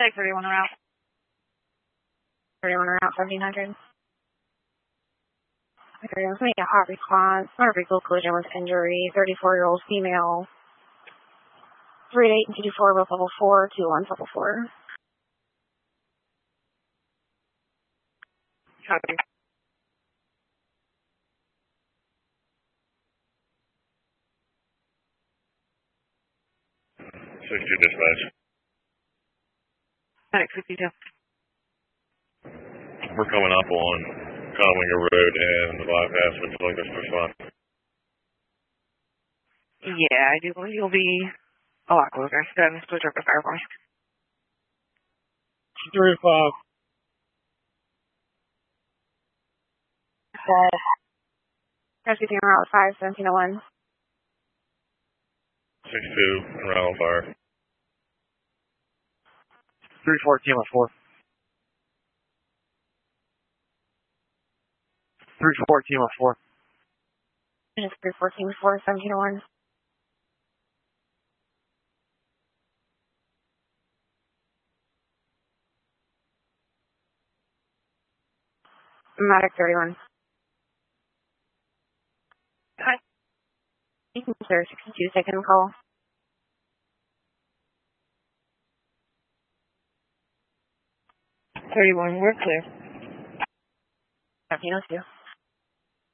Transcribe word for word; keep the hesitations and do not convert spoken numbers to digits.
Take thirty-one route. thirty-one route, seventeen hundred. Okay, let's make a hot response. Motor vehicle collision with injury. thirty-four-year-old female. three eight and two four, both level four. two one, level four. Copy. sixty dispatch. Medic fifty-two. We're coming up on Conwinger Road and the bypass. Would you like us to respond? Yeah, I do believe you'll be a lot closer than this closer up to Firefly. three five. Uh, Rescue team route five, seventeen oh one. six two, and route on fire. three fourteen with four. three fourteen with four. It's three fourteen with four, seventeen oh one. Medic thirty-one. Hi. You can clear sixty-two second call. thirty-one, we're clear. seventeen oh two.